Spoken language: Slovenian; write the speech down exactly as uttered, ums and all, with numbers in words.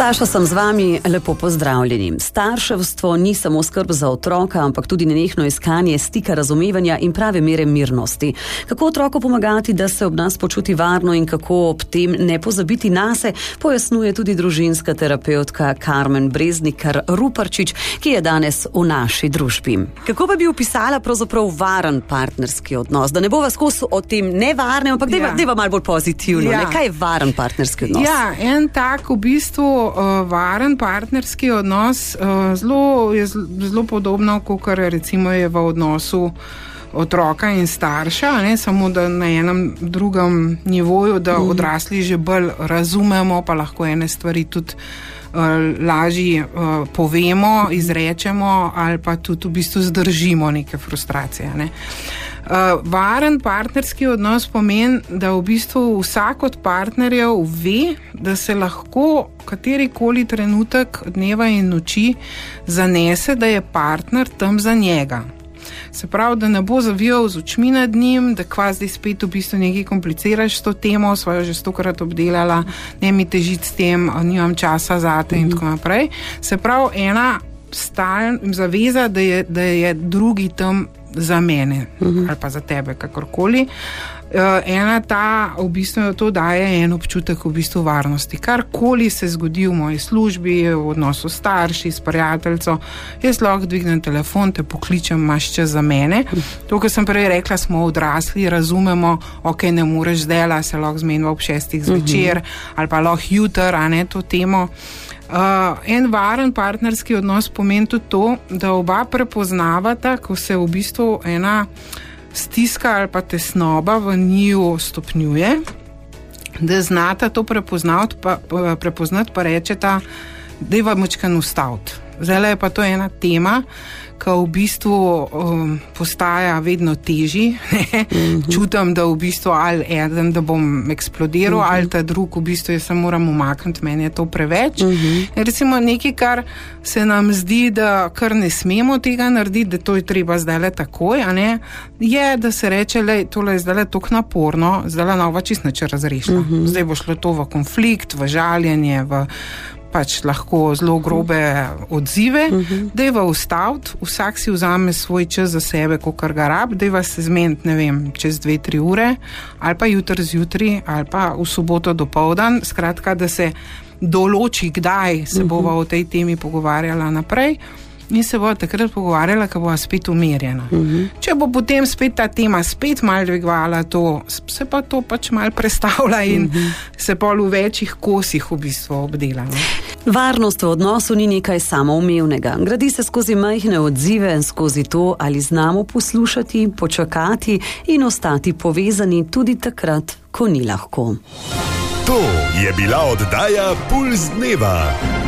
Saša, sem z vami, lepo pozdravljeni. Starševstvo ni samo skrb za otroka, ampak tudi nenehno iskanje stika, razumevanja in prave mere mirnosti. Kako otroku pomagati, da se ob nas počuti varno in kako ob tem ne pozabiti nase, pojasnjuje tudi družinska terapevtka Karmen Breznikar-Ruparčič, ki je danes v naši družbi. Kako pa bi opisala pravzaprav varen partnerski odnos? Da ne bova skozi o tem nevarnem, ampak deva, ja. deva malo bolj pozitivno. Ja. Kaj je varen partnerski odnos? Ja, en tak v bistvu uh, varen partnerski odnos uh, zelo, je zelo podobno, kakor recimo je v odnosu otroka in starša, ne samo da na enem drugem nivoju, da mm. odrasli že bolj razumemo, pa lahko ene stvari tudi uh, lažje uh, povemo, izrečemo ali pa tudi v bistvu zdržimo neke frustracije. Ne. Uh, varen partnerski odnos pomeni, da v bistvu vsak od partnerjev ve, da se lahko katerikoli trenutek dneva in noči zanese, da je partner tam za njega. Se pravi, da ne bo zavijal z očmi nad njim, da kva zdaj spet v bistvu nekaj kompliciraš s to temo, svojo že stokrat obdelala, ne mi težiti s tem, nimam časa zate in tako naprej. Se pravi, ena stalna zaveza, da je, da je drugi tam za mene uh-huh. ali pa za tebe, kakorkoli. Uh, ena ta v bistvu to daje en občutek v bistvu varnosti. Karkoli se zgodi v moji službi, v odnosu s starši, s prijateljco, jaz lahko dvignem telefon, te pokličem, imaš čas za mene. To, kar sem prej rekla, smo odrasli, razumemo, ok, ne moreš zdaj, se lahko zmenimo ob šestih zvečer uh-huh. ali pa lahko jutr, a ne to temo. Uh, en varen partnerski odnos pomeni tudi to, da oba prepoznavata, ko se v bistvu ena stiska ali pa tesnoba v njiju stopnjuje, da znata to prepoznati pa, prepoznati pa rečeta, da je mačkan ustaviti. Zdaj je pa to ena tema, ki v bistvu um, postaja vedno težji. Uh-huh. Čutim, da v bistvu ali eden, da bom eksplodiral, uh-huh. ali ta drug, v bistvu jaz se moram umakniti, meni je to preveč. Uh-huh. Recimo nekaj, kar se nam zdi, da kar ne smemo tega narediti, da to je treba zdaj le takoj, a ne, je, da se reče, le, tole je zdaj le toliko naporno, zdaj le nova čist neče razrešila. Uh-huh. Zdaj bo šlo to v konflikt, v žaljenje, v pač lahko zelo grobe odzive, uh-huh. dejva ustaviti, vsak si vzame svoj čas za sebe, kakor ga rab, dejva se zmeniti, ne vem, čez dve, tri ure, ali pa jutri zjutri, ali pa v soboto dopoldan, skratka, da se določi, kdaj se uh-huh. bova o tej temi pogovarjala naprej in se bo takrat pogovarjala, ko bo spet umirjena. Uh-huh. Če bo potem spet ta tema spet malo dvigvala, to, se pa to pač malo prestavlja in uh-huh. se pol v večjih kosih v bistvu obdela. Ne? Varnost v odnosu ni nekaj samoumevnega. Gradi se skozi majhne odzive, skozi to, ali znamo poslušati, počakati in ostati povezani tudi takrat, ko ni lahko. To je bila oddaja Pulz dneva.